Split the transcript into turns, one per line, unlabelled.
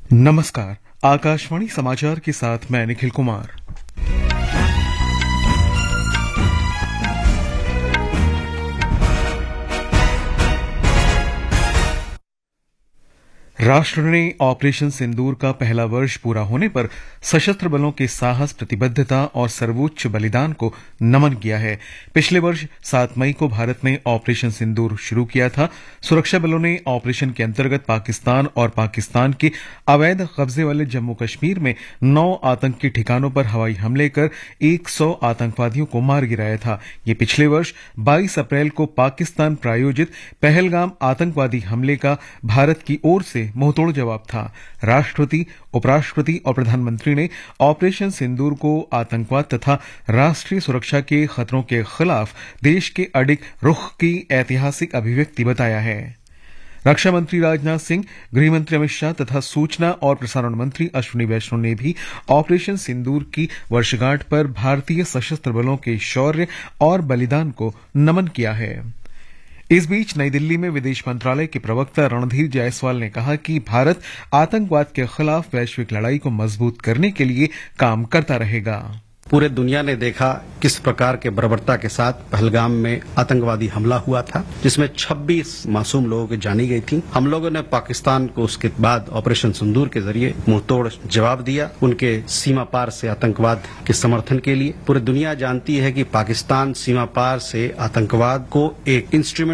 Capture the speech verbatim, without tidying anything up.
नमस्कार, आकाशवाणी समाचार के साथ मैं निखिल कुमार। राष्ट्र ने ऑपरेशन सिंदूर का पहला वर्ष पूरा होने पर सशस्त्र बलों के साहस, प्रतिबद्धता और सर्वोच्च बलिदान को नमन किया है। पिछले वर्ष सात मई को भारत ने ऑपरेशन सिंदूर शुरू किया था। सुरक्षा बलों ने ऑपरेशन के अंतर्गत पाकिस्तान और पाकिस्तान के अवैध कब्जे वाले जम्मू कश्मीर में नौ आतंकी ठिकानों पर हवाई हमले कर एक सौ आतंकवादियों को मार गिराया था। ये पिछले वर्ष बाईस अप्रैल को पाकिस्तान प्रायोजित पहलगाम आतंकवादी हमले का भारत की ओर से मुंहतोड़ जवाब था। राष्ट्रपति, उपराष्ट्रपति और प्रधानमंत्री ने ऑपरेशन सिंदूर को आतंकवाद तथा राष्ट्रीय सुरक्षा के खतरों के खिलाफ देश के अडिग रुख की ऐतिहासिक अभिव्यक्ति बताया है। रक्षा मंत्री राजनाथ सिंह, गृह मंत्री अमित शाह तथा सूचना और प्रसारण मंत्री अश्विनी वैष्णव ने भी ऑपरेशन सिंदूर की वर्षगांठ पर भारतीय सशस्त्र बलों के शौर्य और बलिदान को नमन किया है। इस बीच नई दिल्ली में विदेश मंत्रालय के प्रवक्ता रणधीर जायसवाल ने कहा कि भारत आतंकवाद के खिलाफ वैश्विक लड़ाई को मजबूत करने के लिए काम करता रहेगा।
पूरे दुनिया ने देखा किस प्रकार के बर्बरता के साथ पहलगाम में आतंकवादी हमला हुआ था, जिसमें छब्बीस मासूम लोगों की जानी गई थी। हम लोगों ने पाकिस्तान को उसके बाद ऑपरेशन सिंदूर के जरिए मुंहतोड़ जवाब दिया, उनके सीमा पार से आतंकवाद के समर्थन के लिए। पूरी दुनिया जानती है कि पाकिस्तान सीमा पार से आतंकवाद को एक इंस्ट्रूमेंट